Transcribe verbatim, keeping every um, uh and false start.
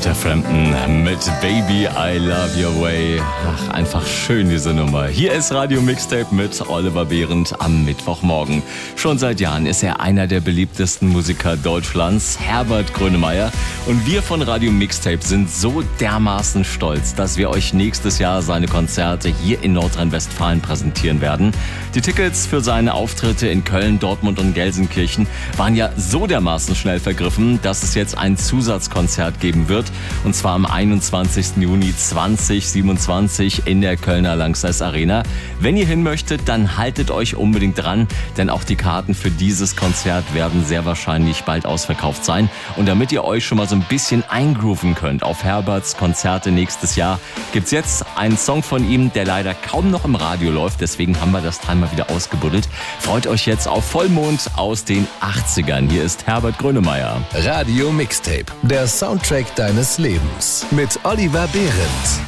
der Frampton mit Baby I Love Your Way. Ach, einfach schön diese Nummer. Hier ist Radio Mixtape mit Oliver Behrendt am Mittwochmorgen. Schon seit Jahren ist er einer der beliebtesten Musiker Deutschlands, Herbert Grönemeyer. Und wir von Radio Mixtape sind so dermaßen stolz, dass wir euch nächstes Jahr seine Konzerte hier in Nordrhein-Westfalen präsentieren werden. Die Tickets für seine Auftritte in Köln, Dortmund und Gelsenkirchen waren ja so dermaßen schnell vergriffen, dass es jetzt ein Zusatzkonzert geben wird. Und zwar am einundzwanzigsten Juni zweitausendsiebenundzwanzig in der Kölner Lanxess Arena. Wenn ihr hin möchtet, dann haltet euch unbedingt dran, denn auch die Karten für dieses Konzert werden sehr wahrscheinlich bald ausverkauft sein. Und damit ihr euch schon mal so ein bisschen eingrooven könnt auf Herberts Konzerte nächstes Jahr, gibt's jetzt einen Song von ihm, der leider kaum noch im Radio läuft. Deswegen haben wir das Teil mal wieder ausgebuddelt. Freut euch jetzt auf Vollmond aus den achtzigern. Hier ist Herbert Grönemeyer. Radio Mixtape, der Soundtrack deines Lebens mit Oliver Behrendt.